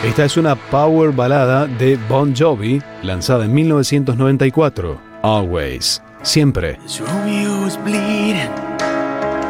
Esta es una power balada de Bon Jovi, lanzada en 1994. Always, siempre. As Romeo was bleeding,